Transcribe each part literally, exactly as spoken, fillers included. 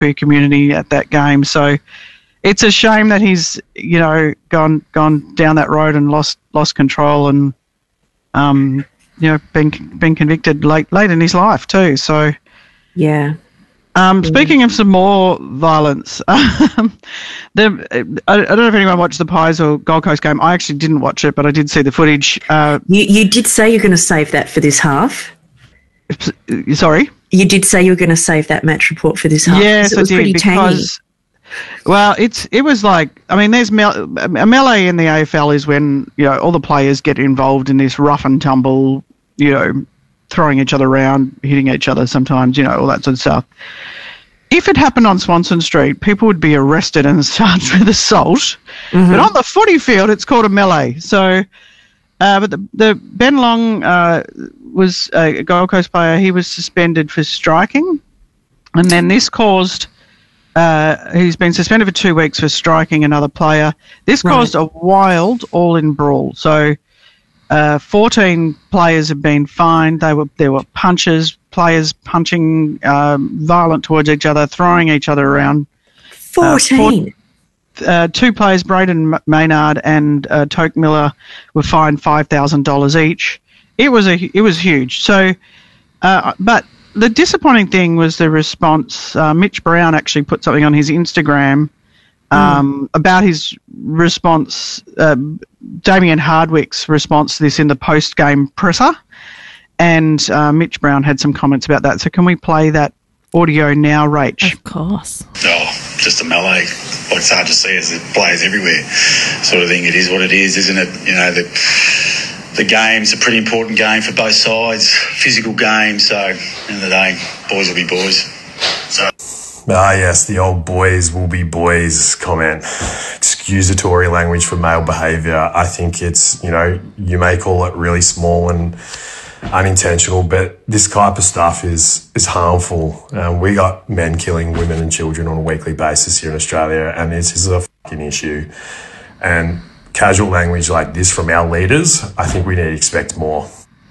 queer community at that game. So it's a shame that he's, you know, gone gone down that road and lost lost control and, um, you know, been been convicted late late in his life too. So yeah. Um, speaking of some more violence, um, the, I, I don't know if anyone watched the Pies or Gold Coast game. I actually didn't watch it, but I did see the footage. Uh, you, you did say you're going to save that for this half. Sorry? You did say you were going to save that match report for this half. Yes, it was I did, pretty because, tangy. Well, it's it was like, I mean, there's mel- a melee in the A F L is when, you know, all the players get involved in this rough and tumble, you know, throwing each other around, hitting each other sometimes, you know, all that sort of stuff. If it happened on Swanson Street, people would be arrested and charged with assault. Mm-hmm. But on the footy field, it's called a melee. So, uh, but the, the Ben Long uh, was a Gold Coast player. He was suspended for striking. And then this caused, uh, he's been suspended for two weeks for striking another player. This Right. caused a wild all-in brawl. So, Uh, fourteen players have been fined. They were there were punches, players punching, um, violent towards each other, throwing each other around. Fourteen. Uh, four, uh, two players, Braden Maynard and uh, Toke Miller, were fined five thousand dollars each. It was a it was huge. So, uh, but the disappointing thing was the response. Uh, Mitch Brown actually put something on his Instagram. Um, mm. about his response, uh, Damien Hardwick's response to this in the post-game presser, and uh, Mitch Brown had some comments about that. So can we play that audio now, Rach? Of course. Oh, just a melee. Like, it's hard to see as it plays everywhere sort of thing. It is what it is, isn't it? You know, the, the game's a pretty important game for both sides, physical game, so at the end of the day, boys will be boys. So... Ah, yes, the old boys will be boys comment. Excusatory language for male behaviour. I think it's, you know, you may call it really small and unintentional, but this type of stuff is is harmful. Um, we got men killing women and children on a weekly basis here in Australia, and this is a fucking issue. And casual language like this from our leaders, I think we need to expect more.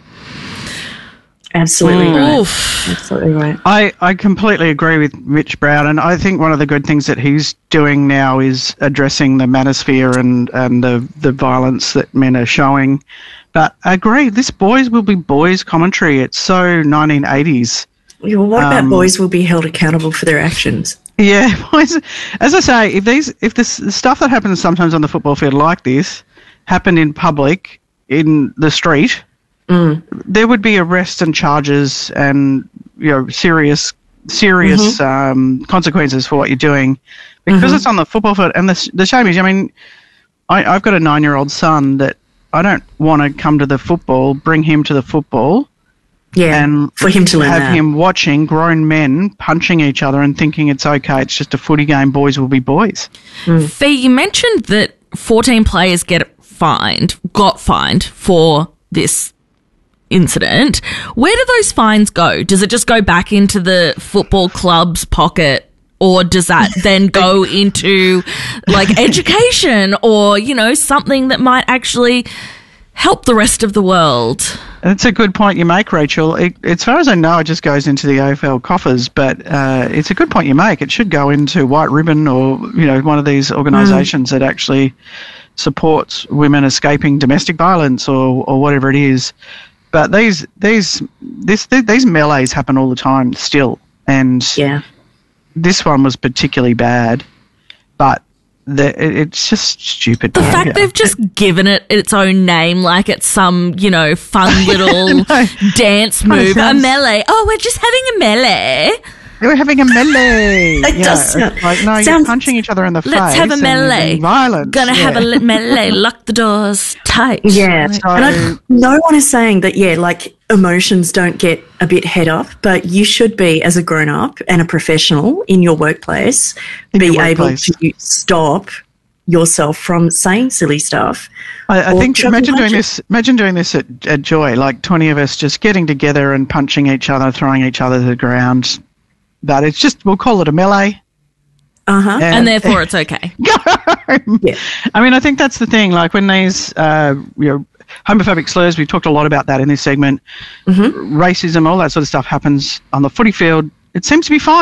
Absolutely Mm. right. Oof. Absolutely right. I, I completely agree with Mitch Brown, and I think one of the good things that he's doing now is addressing the manosphere and, and the, the violence that men are showing. But I agree, this boys will be boys commentary. It's so nineteen eighties. Yeah, well, what about Um, boys will be held accountable for their actions? Yeah, boys, as I say, if these if this the stuff that happens sometimes on the football field like this happened in public, in the street, Mm. there would be arrests and charges and, you know, serious serious Mm-hmm. um, consequences for what you're doing, because Mm-hmm. it's on the football field. And the the shame is, I mean, I, I've got a nine-year-old son that I don't want to come to the football, bring him to the football, Yeah, and for him to learn have that. him watching grown men punching each other and thinking it's okay, it's just a footy game, boys will be boys. Fee, you mentioned that fourteen players get fined, got fined for this incident. Where do those fines go? Does it just go back into the football club's pocket, or does that then go into like education or, you know, something that might actually help the rest of the world? That's a good point you make, Rachel. It, as far as I know, it just goes into the A F L coffers, but uh, it's a good point you make. It should go into White Ribbon or, you know, one of these organisations mm. that actually supports women escaping domestic violence or, or whatever it is. But these these this these melees happen all the time still, and Yeah. this one was particularly bad. But the, it, it's just stupid. The fact behaviour. they've just given it its own name, like it's some, you know, fun little No. dance Kinda move, a sounds- melee. Oh, we're just having a melee. We're having a melee. It yeah, does sound- it's like, no, you're sounds- punching each other in the face. Let's have a and you're melee. being violent. Gonna have a Yeah. li- melee. Lock the doors tight. Yeah, So- and I, no one is saying that, yeah, like emotions don't get a bit head up, but you should be, as a grown-up and a professional in your workplace, In be your able workplace. to stop yourself from saying silly stuff. I, I or think chucking imagine doing punches. this. Imagine doing this at, at Joy, like twenty of us just getting together and punching each other, throwing each other to the ground. But it's just, we'll call it a melee. Uh-huh. And therefore it's okay. Go home. Yeah. I mean, I think that's the thing. Like when these, uh, you know, homophobic slurs, we've talked a lot about that in this segment. Mm-hmm. Racism, all that sort of stuff happens on the footy field. It seems to be fine.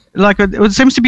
like it, it seems to be